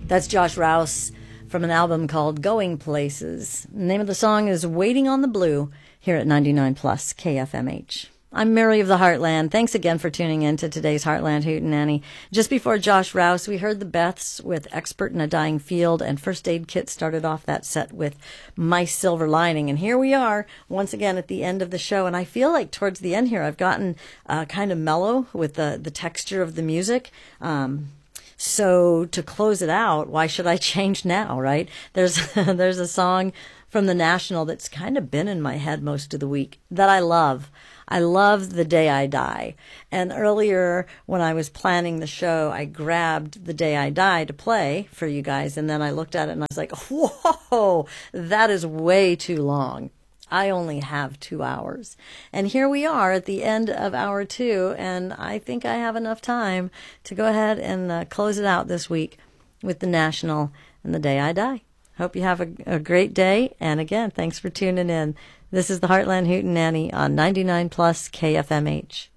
That's Josh Rouse from an album called Going Places. The name of the song is Waiting on the Blue here at 99 Plus KFMH. I'm Mary of the Heartland. Thanks again for tuning in to today's Heartland Hootenanny. Just before Josh Rouse, we heard the Beths with Expert in a Dying Field, and First Aid Kit started off that set with My Silver Lining. And here we are once again at the end of the show, and I feel like towards the end here I've gotten kind of mellow with the texture of the music. So to close it out, why should I change now, right? There's a song from The National that's kind of been in my head most of the week that I love. I love The Day I Die. And earlier when I was planning the show, I grabbed The Day I Die to play for you guys. And then I looked at it and I was like, whoa, that is way too long. I only have 2 hours. And here we are at the end of hour 2. And I think I have enough time to go ahead and close it out this week with The National and The Day I Die. Hope you have a great day. And again, thanks for tuning in. This is the Heartland Hootenanny on 99 Plus KFMH.